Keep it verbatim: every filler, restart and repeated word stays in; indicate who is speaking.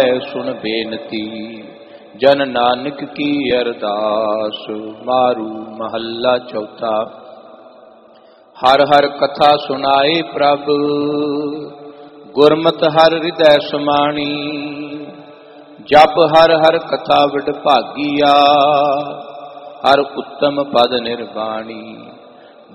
Speaker 1: सुन बेनती जन नानक की अरदास। मारू महला चौथा। हर हर कथा सुनाए प्रभ गुरमत हर हृदय समाणी। जप हर हर कथा विड भागिया हर उत्तम पद निर्वाणी।